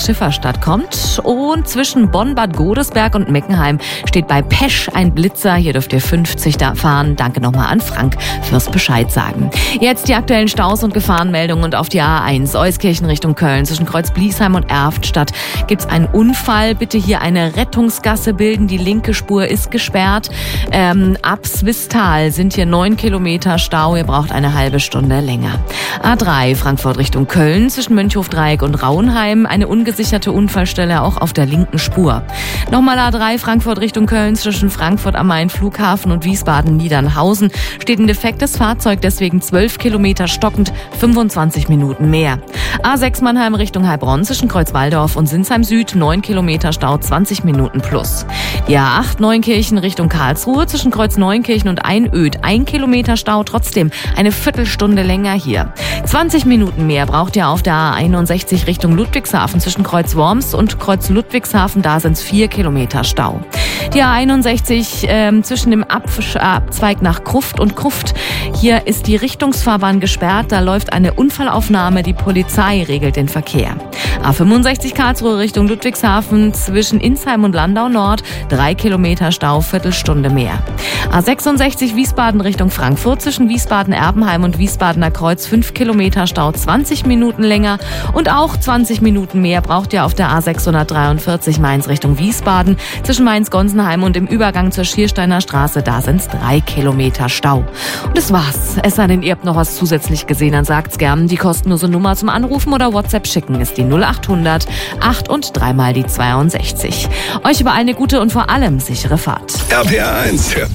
Schifferstadt kommt. Und zwischen Bonn-Bad Godesberg und Meckenheim steht bei Pesch ein Blitzer. Hier dürft ihr 50 da fahren. Danke nochmal an Frank fürs Bescheid sagen. Jetzt die aktuellen Staus und Gefahrenmeldungen und auf die A1 Euskirchen Richtung Köln. Zwischen Kreuz-Bliesheim und Erftstadt gibt's einen Unfall. Bitte hier eine Rettungsgasse bilden. Die linke Spur ist gesperrt. Ab Swisttal sind hier 9 Kilometer Stau. Ihr braucht eine halbe Stunde länger. A3 Frankfurt Richtung Köln. Zwischen Mönchhofdreieck und Rauenheim eine ungesicherte Unfallstelle auch auf der linken Spur. Nochmal A3 Frankfurt Richtung Köln. Zwischen Frankfurt am Main Flughafen und Wiesbaden-Niedernhausen steht ein defektes Fahrzeug, deswegen 12 Kilometer stockend, 25 Minuten mehr. A6 Mannheim Richtung Heilbronn zwischen Kreuzwaldorf und Sinsheim Süd, 9 Kilometer Stau, 20 Minuten plus. Die A8 Neunkirchen Richtung Karlsruhe zwischen Kreuz Neunkirchen und Einöd, 1 Kilometer Stau, trotzdem eine Viertelstunde länger hier. 20 Minuten mehr braucht ihr auf der A61 Richtung Ludwigshafen zwischen Kreuz Worms und Kreuz Ludwigshafen, da sind es 4 Kilometer Stau. Die A61 zwischen dem Abzweig nach Kruft und Kruft. Hier ist die Richtungsfahrbahn gesperrt, da läuft eine Unfallaufnahme, die Polizei regelt den Verkehr. A65 Karlsruhe Richtung Ludwigshafen zwischen Insheim und Landau Nord, 3 Kilometer Stau, Viertelstunde mehr. A66 Wiesbaden Richtung Frankfurt zwischen Wiesbaden-Erbenheim und Wiesbadener Kreuz, 5 Kilometer Stau, 20 Minuten länger und auch 20 Minuten mehr braucht ihr auf der A643 Mainz Richtung Wiesbaden zwischen Mainz-Gonsenheim und im Übergang zur Schiersteiner Straße, da sind es 3 Kilometer Stau. Und das war's. Es sei denn, ihr habt noch was zusätzlich gesehen, dann sagt's gern. Die kostenlose Nummer zum Anrufen oder WhatsApp schicken ist die 0800 8 und 3 mal die 62. Euch überall eine gute und vor allem sichere Fahrt. RPR 1